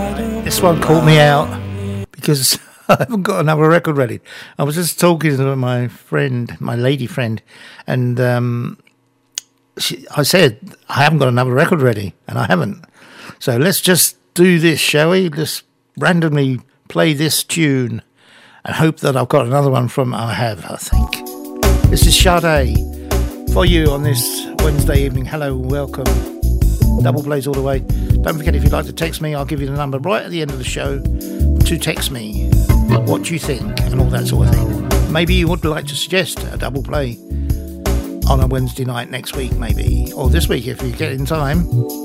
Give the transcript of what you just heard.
This one caught me out because I haven't got another record ready. I was just talking to my friend, my lady friend, and I said, I haven't got another record ready, and I haven't. So let's just do this, shall we? Just randomly play this tune and hope that I've got another one from I think. This is Sade for you on this Wednesday evening. Hello, welcome. Double plays all the way. Don't forget, if you'd like to text me, I'll give you the number right at the end of the show to text me what you think and all that sort of thing. Maybe you would like to suggest a double play on a Wednesday night next week, maybe, or this week if you get in time.